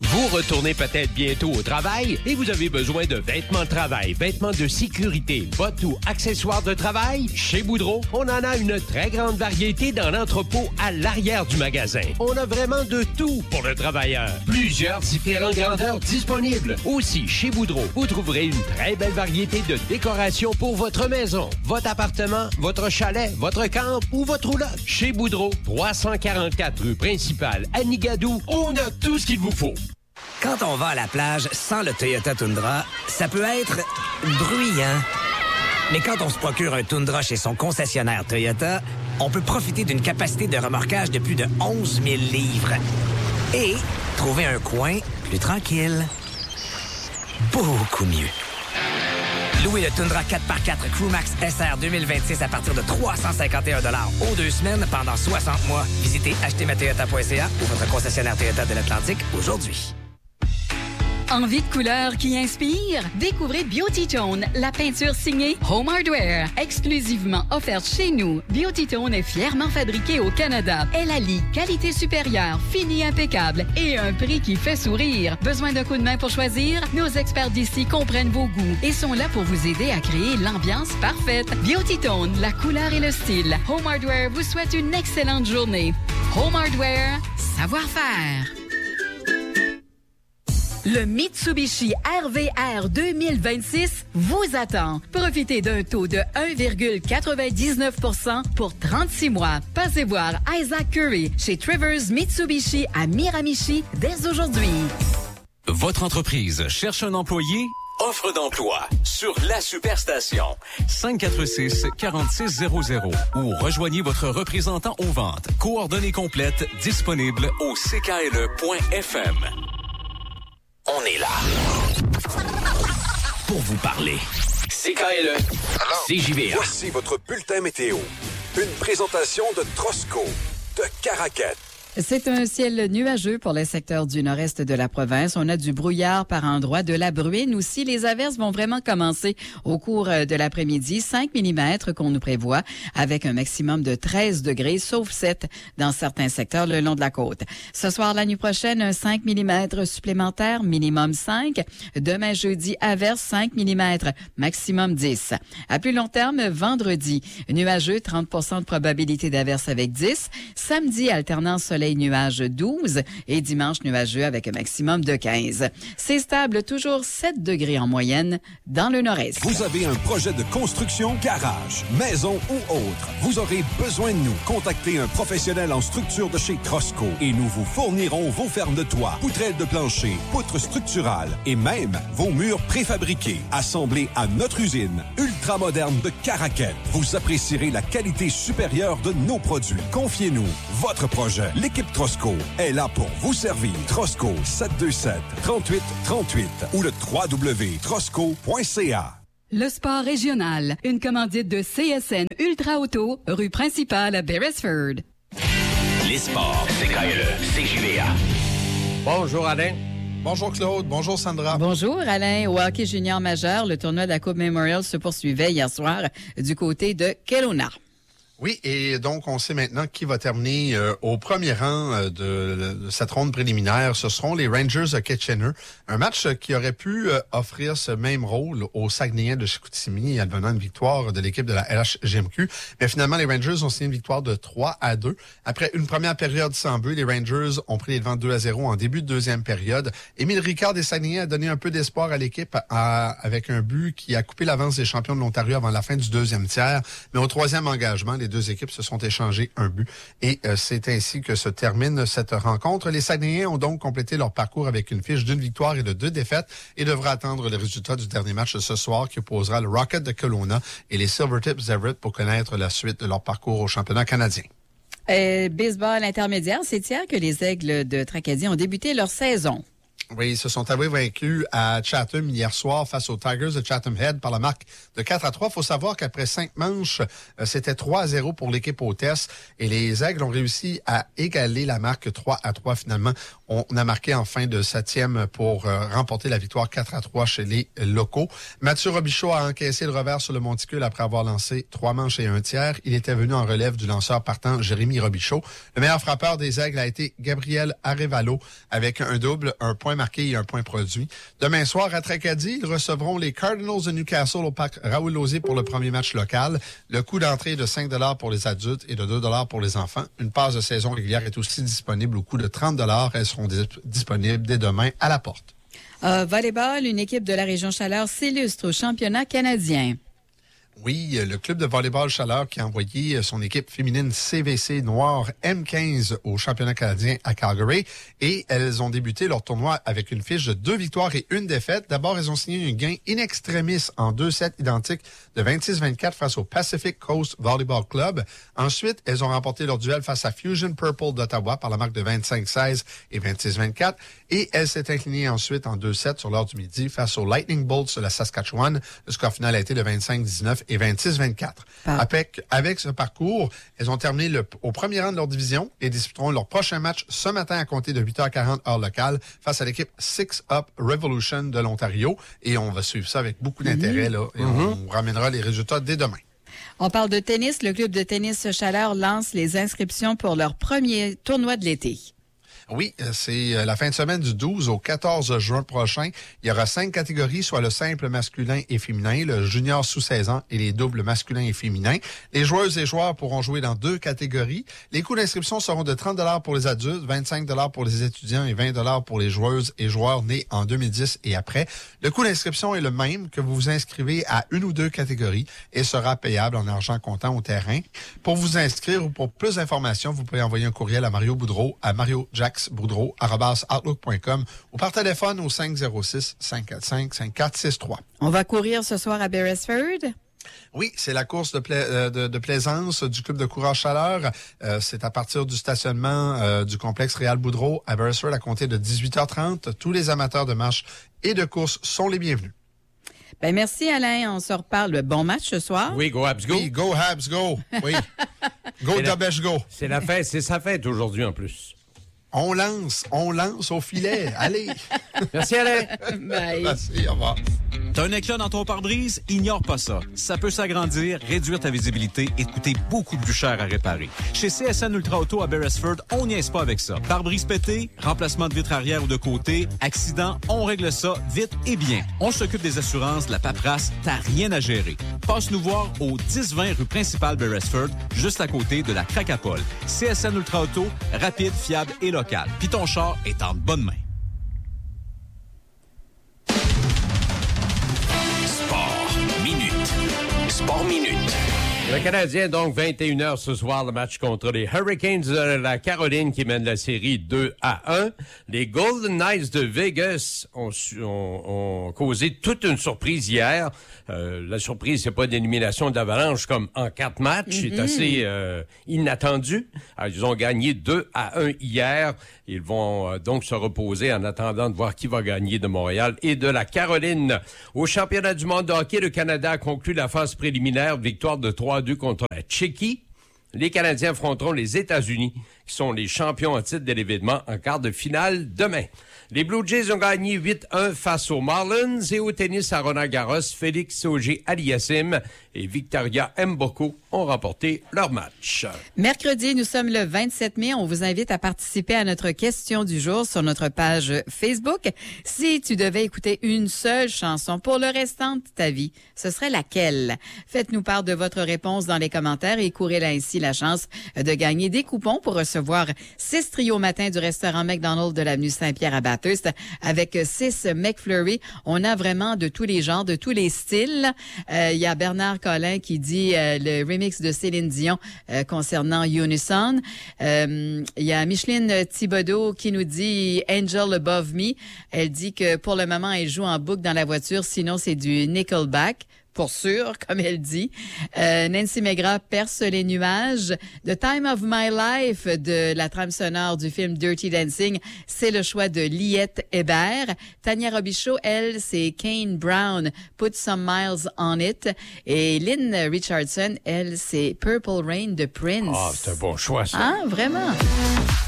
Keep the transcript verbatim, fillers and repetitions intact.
Vous retournez peut-être bientôt au travail et vous avez besoin de vêtements de travail, vêtements de sécurité, bottes ou accessoires de travail? Chez Boudreau, on en a une très grande variété dans l'entrepôt à l'arrière du magasin. On a vraiment de tout pour le travailleur. Plusieurs différentes grandeurs disponibles. Aussi, chez Boudreau, vous trouverez une très belle variété de décorations pour votre maison, votre appartement, votre chalet, votre camp ou votre roulotte. Chez Boudreau, trois cent quarante-quatre rue principale, à Nigadou, on a tout ce qu'il vous faut. Quand on va à la plage sans le Toyota Tundra, ça peut être bruyant. Mais quand on se procure un Tundra chez son concessionnaire Toyota, on peut profiter d'une capacité de remorquage de plus de onze mille livres. Et trouver un coin plus tranquille. Beaucoup mieux. Louez le Tundra quatre par quatre Crewmax S R deux mille vingt-six à partir de trois cent cinquante et un dollars aux deux semaines pendant soixante mois. Visitez acheter ma toyota point c a ou votre concessionnaire Toyota de l'Atlantique aujourd'hui. Envie de couleur qui inspire? Découvrez Beauty Tone, la peinture signée Home Hardware, exclusivement offerte chez nous. Beauty Tone est fièrement fabriquée au Canada. Elle allie qualité supérieure, fini impeccable et un prix qui fait sourire. Besoin d'un coup de main pour choisir? Nos experts d'ici comprennent vos goûts et sont là pour vous aider à créer l'ambiance parfaite. Beauty Tone, la couleur et le style. Home Hardware vous souhaite une excellente journée. Home Hardware, savoir-faire. Le Mitsubishi R V R deux mille vingt-six vous attend. Profitez d'un taux de un virgule quatre-vingt-dix-neuf pour cent pour trente-six mois. Passez voir Isaac Curry chez Travers Mitsubishi à Miramichi dès aujourd'hui. Votre entreprise cherche un employé? Offre d'emploi sur la Superstation. cinq quatre six, quatre six zéro zéro ou rejoignez votre représentant aux ventes. Coordonnées complètes disponibles au c k l e point f m. On est là pour vous parler. C K L E, C J V A. Voici votre bulletin météo. Une présentation de Trosco, de Caraquet. C'est un ciel nuageux pour les secteurs du nord-est de la province. On a du brouillard par endroits, de la bruine aussi. Les averses vont vraiment commencer au cours de l'après-midi. cinq millimètres qu'on nous prévoit avec un maximum de treize degrés, sauf sept dans certains secteurs le long de la côte. Ce soir, la nuit prochaine, un cinq millimètres supplémentaire, minimum cinq. Demain, jeudi, averse cinq millimètres, maximum dix. À plus long terme, vendredi, nuageux, trente pour cent de probabilité d'averse avec dix. Samedi, alternance soleil nuages douze et dimanche nuageux avec un maximum de quinze. C'est stable, toujours sept degrés en moyenne dans le nord-est. Vous avez un projet de construction, garage, maison ou autre. Vous aurez besoin de nous. Contactez un professionnel en structure de chez Trosco et nous vous fournirons vos fermes de toit, poutrelles de plancher, poutres structurales et même vos murs préfabriqués, assemblés à notre usine ultramoderne de Caraquet. Vous apprécierez la qualité supérieure de nos produits. Confiez-nous votre projet. L'équipe Trosco est là pour vous servir. Trosco sept deux sept, trente-huit trente-huit ou le w w w point trosco point c a. Le sport régional, une commandite de C S N Ultra Auto, rue principale à Beresford. Les sports, C K L E, C J V A. Bonjour Alain. Bonjour Claude, bonjour Sandra. Bonjour Alain. Au hockey junior majeur, le tournoi de la Coupe Memorial se poursuivait hier soir du côté de Kelowna. Oui, et donc on sait maintenant qui va terminer euh, au premier rang euh, de, de cette ronde préliminaire. Ce seront les Rangers de Kitchener. Un match qui aurait pu euh, offrir ce même rôle aux Saguenayens de Chicoutimi, advenant une victoire de l'équipe de la L H G M Q. Mais finalement, les Rangers ont signé une victoire de trois à deux. Après une première période sans but, les Rangers ont pris les devants deux à zéro en début de deuxième période. Émile Ricard des Saguenayens a donné un peu d'espoir à l'équipe à, avec un but qui a coupé l'avance des champions de l'Ontario avant la fin du deuxième tiers. Mais au troisième engagement, les deux équipes se sont échangées un but. Et euh, c'est ainsi que se termine cette rencontre. Les Saguenayens ont donc complété leur parcours avec une fiche d'une victoire et de deux défaites et devraient attendre le résultat du dernier match de ce soir qui opposera le Rocket de Kelowna et les Silvertips d'Everett pour connaître la suite de leur parcours au championnat canadien. Euh, baseball intermédiaire, c'est hier que les Aigles de Tracadie ont débuté leur saison. Oui, ils se sont avoués vaincus à Chatham hier soir face aux Tigers de Chatham Head par la marque de quatre à trois. Il faut savoir qu'après cinq manches, euh, c'était trois à zéro pour l'équipe hôtesse et les Aigles ont réussi à égaler la marque trois à trois finalement. On a marqué en fin de septième pour euh, remporter la victoire quatre à trois chez les locaux. Mathieu Robichaud a encaissé le revers sur le monticule après avoir lancé trois manches et un tiers. Il était venu en relève du lanceur partant Jérémy Robichaud. Le meilleur frappeur des Aigles a été Gabriel Arevalo avec un double, un point marqué et un point produit. Demain soir, à Tracadie, ils recevront les Cardinals de Newcastle au parc Raoul-Losier pour le premier match local. Le coût d'entrée est de cinq dollars pour les adultes et de deux dollars pour les enfants. Une passe de saison régulière est aussi disponible au coût de trente dollars. Elles seront dis- disponibles dès demain à la porte. Euh, volleyball, une équipe de la région Chaleur s'illustre au championnat canadien. Oui, le club de volleyball Chaleur qui a envoyé son équipe féminine C V C Noire M quinze au championnat canadien à Calgary et elles ont débuté leur tournoi avec une fiche de deux victoires et une défaite. D'abord, elles ont signé un gain in extremis en deux sets identiques de vingt-six vingt-quatre face au Pacific Coast Volleyball Club. Ensuite, elles ont remporté leur duel face à Fusion Purple d'Ottawa par la marque de vingt-cinq seize et vingt-six vingt-quatre et elles s'est inclinées ensuite en deux sets sur l'heure du midi face au Lightning Bolts de la Saskatchewan. Le score final a été de vingt-cinq dix-neuf et vingt-six vingt-quatre. Ah. Avec, avec ce parcours, elles ont terminé le, au premier rang de leur division et disputeront leur prochain match ce matin à compter de huit heures quarante heure locale face à l'équipe Six Up Revolution de l'Ontario. Et on va suivre ça avec beaucoup d'intérêt, là. Et mm-hmm. on, on ramènera les résultats dès demain. On parle de tennis. Le club de tennis Chaleur lance les inscriptions pour leur premier tournoi de l'été. Oui, c'est la fin de semaine du douze au quatorze juin prochain. Il y aura cinq catégories, soit le simple masculin et féminin, le junior sous seize ans et les doubles masculins et féminins. Les joueuses et joueurs pourront jouer dans deux catégories. Les coûts d'inscription seront de trente dollars pour les adultes, vingt-cinq dollars pour les étudiants et vingt dollars pour les joueuses et joueurs nés en deux mille dix et après. Le coût d'inscription est le même que vous vous inscrivez à une ou deux catégories et sera payable en argent comptant au terrain. Pour vous inscrire ou pour plus d'informations, vous pouvez envoyer un courriel à Mario Boudreau à mario jax boudreau arobase outlook point com ou par téléphone au cinq zéro six, cinq quatre cinq, cinq quatre six trois. On va courir ce soir à Beresford. Oui, c'est la course de, pla- de, de plaisance du club de courage Chaleur. Euh, c'est à partir du stationnement euh, du complexe Réal Boudreau à Beresford à compter de dix-huit heures trente. Tous les amateurs de marche et de course sont les bienvenus. Ben merci Alain, on se reparle. Bon match ce soir. Oui, go Habs go. Oui, go Habs go. Oui. Go Dabesh go. C'est la fête, c'est sa fête aujourd'hui en plus. On lance, on lance au filet. Allez. Merci, Alain. Bye. Merci, au revoir. T'as un éclat dans ton pare-brise? Ignore pas ça. Ça peut s'agrandir, réduire ta visibilité et te coûter beaucoup plus cher à réparer. Chez C S N Ultra Auto à Beresford, on niaise pas avec ça. Pare-brise pété, remplacement de vitre arrière ou de côté, accident, on règle ça vite et bien. On s'occupe des assurances, de la paperasse, t'as rien à gérer. Passe nous voir au dix vingt rue principale Beresford, juste à côté de la Cracapole. C S N Ultra Auto, rapide, fiable et local. Puis ton char est en bonne main. Sport Minute. Le Canadien, donc, vingt et une heures ce soir, le match contre les Hurricanes de la Caroline qui mènent la série deux à un. Les Golden Knights de Vegas ont, ont, ont causé toute une surprise hier. Euh, la surprise, c'est pas d'élimination d'Avalanche comme en quatre matchs. Mm-hmm. C'est assez euh, inattendu. Alors, ils ont gagné deux à un hier. Ils vont euh, donc se reposer en attendant de voir qui va gagner de Montréal et de la Caroline. Au championnat du monde de hockey, le Canada a conclu la phase préliminaire, victoire de trois à deux contre la Tchéquie. Les Canadiens affronteront les États-Unis, qui sont les champions en titre de l'événement, en quart de finale demain. Les Blue Jays ont gagné huit à un face aux Marlins et au tennis à Roland-Garros, Félix Auger-Aliassime et Victoria Mboko ont remporté leur match. Mercredi, nous sommes le vingt-sept mai. On vous invite à participer à notre question du jour sur notre page Facebook. Si tu devais écouter une seule chanson pour le restant de ta vie, ce serait laquelle? Faites-nous part de votre réponse dans les commentaires et courez ainsi la chance de gagner des coupons pour recevoir six trios matin du restaurant McDonald's de l'avenue Saint-Pierre à Bathurst avec six McFlurry. On a vraiment de tous les genres, de tous les styles. Euh, il y a Bernard Collin qui dit euh, le remix de Céline Dion euh, concernant Unison. Euh, il y a Micheline Thibodeau qui nous dit Angel Above Me. Elle dit que pour le moment, elle joue en boucle dans la voiture, sinon c'est du Nickelback. Pour sûr, comme elle dit. Euh, Nancy Megra perce les nuages. The Time of My Life de la trame sonore du film Dirty Dancing, c'est le choix de Liette Hébert. Tania Robichaud, elle, c'est Kane Brown, Put Some Miles on It. Et Lynn Richardson, elle, c'est Purple Rain de Prince. Ah, c'est un bon choix, ça. Ah, vraiment?